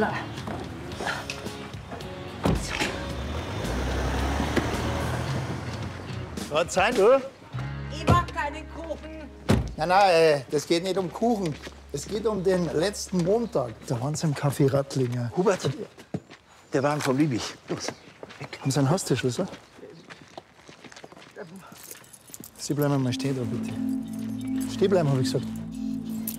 Hoppla. Was sein, du? Ich mag keinen Kuchen. Nein, das geht nicht um Kuchen. Es geht um den letzten Montag. Da waren sie im Café Rattlinger. Hubert, der Wagen vom Liebig. Los, weg. Haben Sie einen Haustürschlüssel? Sie bleiben mal stehen da, bitte. Stehen bleiben, habe ich gesagt.